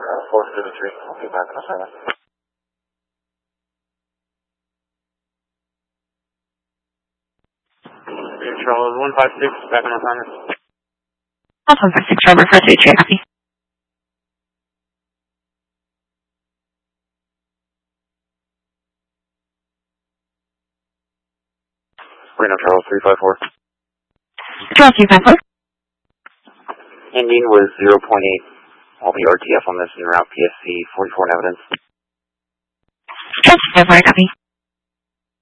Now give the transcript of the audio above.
473. I'll be back in a second. Charles 156, back on assignment. 156 over for 3 copy. Reno Charles 354. Charles 354. Ending was 0.8. I'll be RTF on this and route PSC 44 in evidence. Charles 354, copy.